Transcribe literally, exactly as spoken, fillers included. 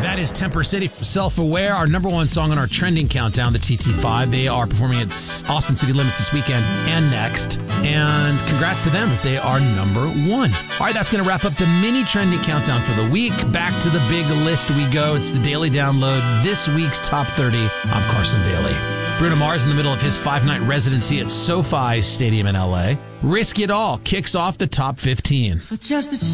That is Temper City, Self-Aware, our number one song on our trending countdown, the T T five. They are performing at Austin City Limits this weekend and next. And congrats to them as they are number one. All right, that's going to wrap up the mini trending countdown for the week. Back to the big list we go. It's the Daily Download, this week's Top thirty. I'm Carson Daly. Bruno Mars in the middle of his five-night residency at SoFi Stadium in L A. Risk It All kicks off the top fifteen. For just a